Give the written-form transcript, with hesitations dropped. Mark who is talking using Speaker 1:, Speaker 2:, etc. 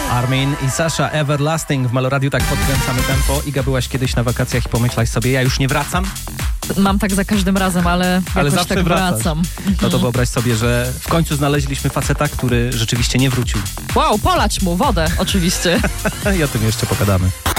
Speaker 1: Armin i Sasha, Everlasting w Maloradiu, tak podkręcamy tempo. Iga, byłaś kiedyś na wakacjach i pomyślałaś sobie, ja już nie wracam?
Speaker 2: Mam tak za każdym razem, ale jakoś
Speaker 1: zawsze
Speaker 2: tak
Speaker 1: wracasz.
Speaker 2: wracam.
Speaker 1: No to wyobraź sobie, że w końcu znaleźliśmy faceta, który rzeczywiście nie wrócił.
Speaker 2: Wow, polać mu wodę oczywiście.
Speaker 1: I o tym jeszcze pogadamy.